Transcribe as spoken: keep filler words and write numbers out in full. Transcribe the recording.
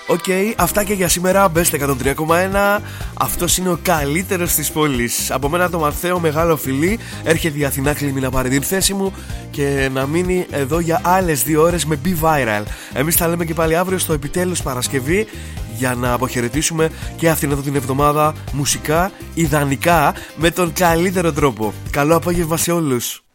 Οκ, okay, αυτά και για σήμερα. Μπέστε εκατόν τρία κόμμα ένα. Αυτός είναι ο καλύτερος της πόλης. Από μένα το Μαρθαίο, μεγάλο φιλί. Έρχεται η Αθηνά Κλίμη να πάρει την θέση μου και να μείνει εδώ για άλλες δύο ώρες με Be Viral. Εμείς θα λέμε και πάλι αύριο στο επιτέλους Παρασκευή, για να αποχαιρετήσουμε και αυτήν εδώ την εβδομάδα μουσικά, ιδανικά, με τον καλύτερο τρόπο. Καλό απόγευμα σε όλους.